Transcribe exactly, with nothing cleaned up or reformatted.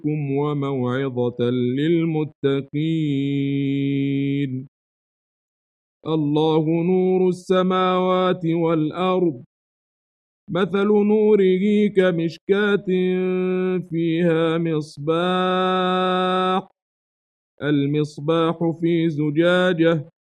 ربكم وموعظة للمتقين. الله نور السماوات والأرض، مثل نوره كمشكاة فيها مصباح، المصباح في زجاجة